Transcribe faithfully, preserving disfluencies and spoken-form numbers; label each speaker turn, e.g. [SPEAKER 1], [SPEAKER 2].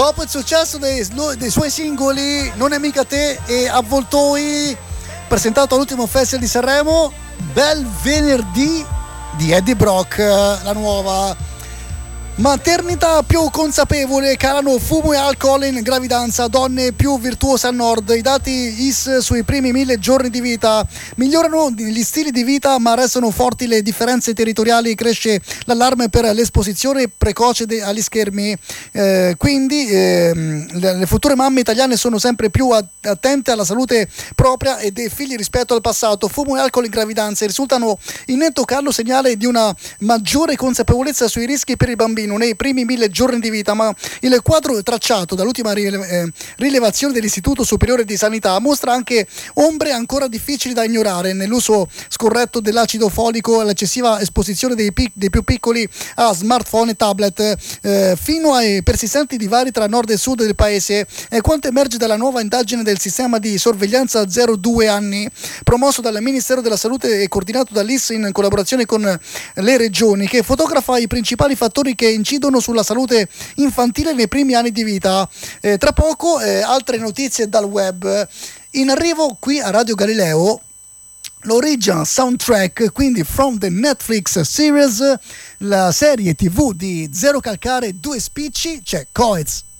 [SPEAKER 1] Dopo il successo dei, dei suoi singoli Non è mica te e Avvoltoi, presentato all'ultimo festival di Sanremo, Bel Venerdì di Eddie Brock, la nuova. Maternità più consapevole, calano fumo e alcol in gravidanza, donne più virtuose al nord. I dati I S sui primi mille giorni di vita: migliorano gli stili di vita ma restano forti le differenze territoriali, cresce l'allarme per l'esposizione precoce de- agli schermi. Eh, quindi eh, le, le future mamme italiane sono sempre più attente alla salute propria e dei figli rispetto al passato. Fumo e alcol in gravidanza risultano in netto caldo segnale di una maggiore consapevolezza sui rischi per il bambino nei primi mille giorni di vita, ma il quadro tracciato dall'ultima rile- eh, rilevazione dell'Istituto Superiore di Sanità mostra anche ombre ancora difficili da ignorare nell'uso scorretto dell'acido folico, l'eccessiva esposizione dei, pic- dei più piccoli a smartphone e tablet, eh, fino ai persistenti divari tra nord e sud del paese, e quanto emerge dalla nuova indagine del sistema di sorveglianza zero due anni promosso dal Ministero della Salute e coordinato dall'I S in collaborazione con le regioni, che fotografa i principali fattori che incidono sulla salute infantile nei primi anni di vita. Eh, tra poco eh, altre notizie dal web. In arrivo qui a Radio Galileo l'original soundtrack, quindi from the Netflix series, la serie tv di Zero Calcare, Due Spicci, c'è Coez